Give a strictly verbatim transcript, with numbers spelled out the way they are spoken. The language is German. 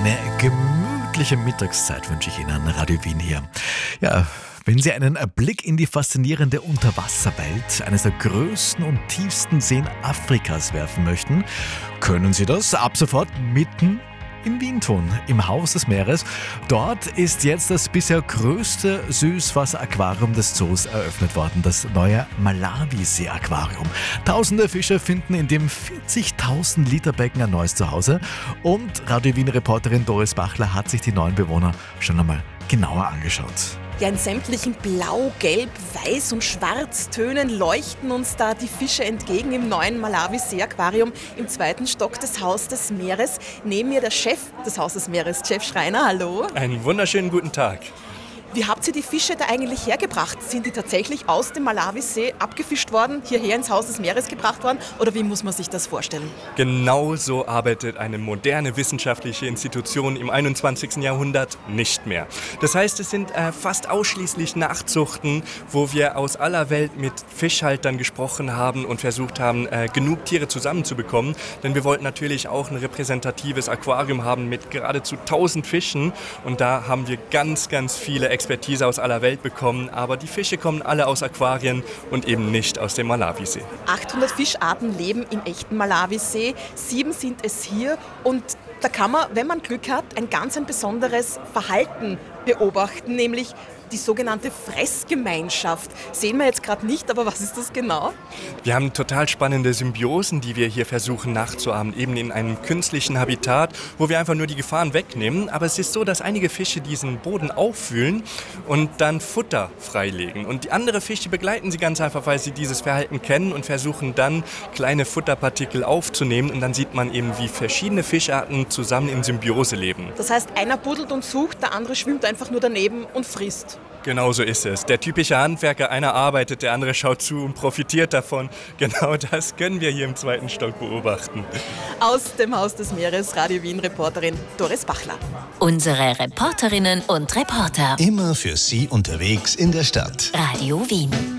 Eine gemütliche Mittagszeit wünsche ich Ihnen, Radio Wien hier. Ja, wenn Sie einen Blick in die faszinierende Unterwasserwelt eines der größten und tiefsten Seen Afrikas werfen möchten, können Sie das ab sofort mitten in Wien tun, im Haus des Meeres. Dort ist jetzt das bisher größte Süßwasser-Aquarium des Zoos eröffnet worden, das neue Malawisee-Aquarium. Tausende Fische finden in dem vierzigtausend Liter Becken ein neues Zuhause und Radio Wien-Reporterin Doris Bachler hat sich die neuen Bewohner schon einmal genauer angeschaut. Ja, in sämtlichen Blau, Gelb, Weiß und Schwarztönen leuchten uns da die Fische entgegen im neuen Malawisee-Aquarium im zweiten Stock des Haus des Meeres. Neben mir der Chef des Haus des Meeres, Jeff Schreiner, hallo. Einen wunderschönen guten Tag. Wie habt ihr die Fische da eigentlich hergebracht? Sind die tatsächlich aus dem Malawisee abgefischt worden, hierher ins Haus des Meeres gebracht worden? Oder wie muss man sich das vorstellen? Genau so arbeitet eine moderne wissenschaftliche Institution im einundzwanzigsten Jahrhundert nicht mehr. Das heißt, es sind äh, fast ausschließlich Nachzuchten, wo wir aus aller Welt mit Fischhaltern gesprochen haben und versucht haben, äh, genug Tiere zusammenzubekommen. Denn wir wollten natürlich auch ein repräsentatives Aquarium haben mit geradezu tausend Fischen. Und da haben wir ganz, ganz viele Experten Expertise aus aller Welt bekommen, aber die Fische kommen alle aus Aquarien und eben nicht aus dem Malawisee. achthundert Fischarten leben im echten Malawisee, sieben sind es hier und da kann man, wenn man Glück hat, ein ganz ein besonderes Verhalten beobachten, nämlich die sogenannte Fressgemeinschaft. Sehen wir jetzt gerade nicht, aber was ist das genau? Wir haben total spannende Symbiosen, die wir hier versuchen nachzuahmen, eben in einem künstlichen Habitat, wo wir einfach nur die Gefahren wegnehmen. Aber es ist so, dass einige Fische diesen Boden aufwühlen und dann Futter freilegen. Und die anderen Fische begleiten sie ganz einfach, weil sie dieses Verhalten kennen und versuchen dann kleine Futterpartikel aufzunehmen. Und dann sieht man eben, wie verschiedene Fischarten zusammen in Symbiose leben. Das heißt, einer buddelt und sucht, der andere schwimmt einfach nur daneben und frisst. Genau so ist es. Der typische Handwerker, einer arbeitet, der andere schaut zu und profitiert davon. Genau das können wir hier im zweiten Stock beobachten. Aus dem Haus des Meeres, Radio Wien-Reporterin Doris Bachler. Unsere Reporterinnen und Reporter. Immer für Sie unterwegs in der Stadt. Radio Wien.